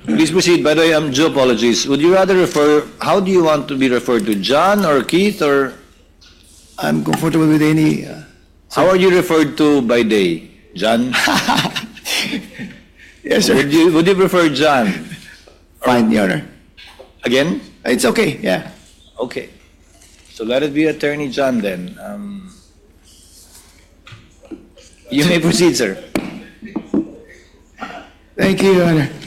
Please proceed. By the way, Joe, apologies. Would you rather refer, how do you want to be referred to, John or Keith, or I'm comfortable with any. how are you referred to by day? John? Yes, sir. Would you prefer John? Fine, Your Honor. Again? It's okay, yeah. Okay. So let it be Attorney John then. You may proceed, sir. Thank you, Your Honor.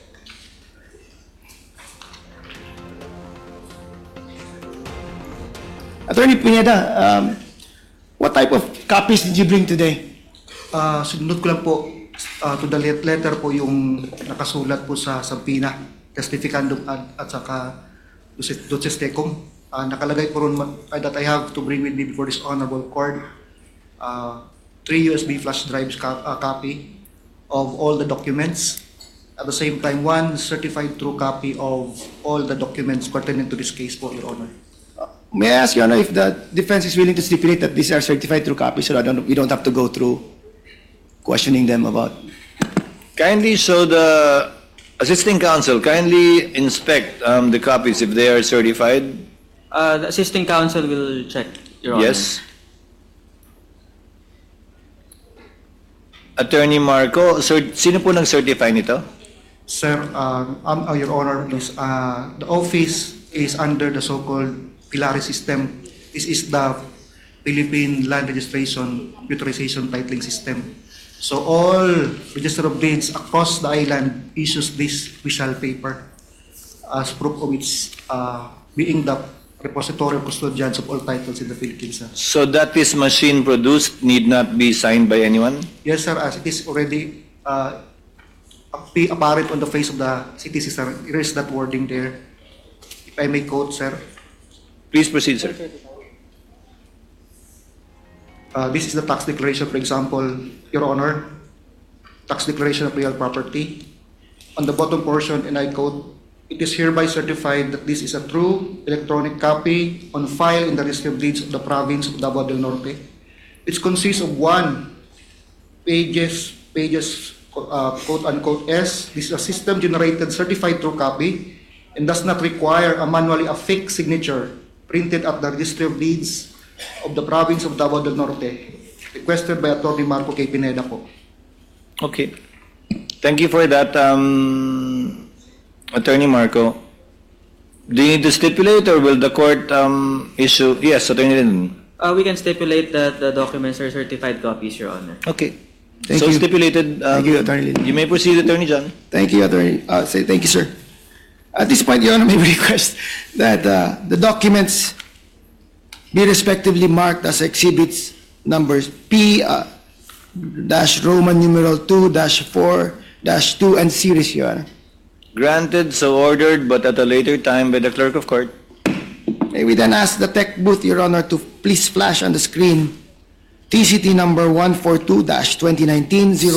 Attorney Pineda, what type of copies did you bring today? Sinunod ko lang po to the letter po yung nakasulat po sa Sampina, testificandum at saka Duces Tecum. Nakalagay po ron that I have to bring with me before this honorable court 3 USB flash drives copy of all the documents. At the same time, 1 certified true copy of all the documents pertinent to this case po, Your Honor. May I ask, Your Honor, if the defense is willing to stipulate that these are certified true copies so that we don't have to go through questioning them about? Kindly show the assisting counsel, kindly inspect the copies if they are certified. The assisting counsel will check, Your Honor. Yes. Attorney Marco, sino po nag-certify nito? Sir, Your Honor, please, the office is under the so-called Pilari system. This is the Philippine Land Registration Computerization Titling System. So all Register of Deeds across the island issues this official paper as proof of its being the repository of custodians of all titles in the Philippines, sir. So that is machine produced need not be signed by anyone? Yes, sir, as it is already apparent on the face of the CTC, sir. There is that wording there. If I may quote, sir. Please proceed, sir. This is the tax declaration, for example, Your Honor, tax declaration of real property. On the bottom portion, and I quote, "It is hereby certified that this is a true electronic copy on file in the Registry of Deeds of the province of Davao del Norte. It consists of pages, quote unquote S. This is a system-generated certified true copy and does not require a manually affixed signature printed at the Registry of Deeds of the province of Davao del Norte. Requested by Attorney Marco K. Pineda po." Okay. Thank you for that, Attorney Marco. Do you need to stipulate or will the court issue? Yes, Attorney Linden. We can stipulate that the documents are certified copies, Your Honor. Okay. Thank So you. stipulated. Thank you, Attorney Lin. You may proceed, Attorney John. Thank you, Attorney. Thank you, sir. At this point, Your Honor, may we request that the documents be respectively marked as exhibits numbers P-Roman numeral 2-4-2 and series, Your Honor. Granted, so ordered, but at a later time by the clerk of court. May we then ask the tech booth, Your Honor, to please flash on the screen TCT number 142-2019